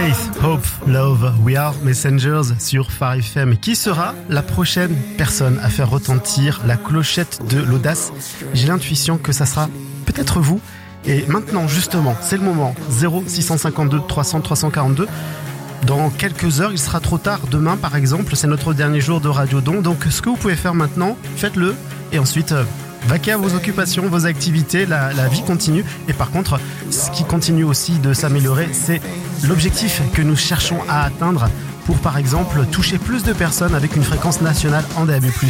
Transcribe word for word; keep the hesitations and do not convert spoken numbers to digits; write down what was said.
Faith, Hope, Love, We Are Messengers sur Phare F M. Qui sera la prochaine personne à faire retentir la clochette de l'audace? J'ai l'intuition que ça sera peut-être vous. Et maintenant, justement, c'est le moment. zéro six cent cinquante-deux trois cents trois cent quarante-deux. Dans quelques heures, il sera trop tard. Demain, par exemple, c'est notre dernier jour de Radio Don. Donc, ce que vous pouvez faire maintenant, faites-le. Et ensuite, euh, vaquez à vos occupations, vos activités. La, la vie continue. Et par contre, ce qui continue aussi de s'améliorer, c'est l'objectif que nous cherchons à atteindre pour, par exemple, toucher plus de personnes avec une fréquence nationale en D A B plus.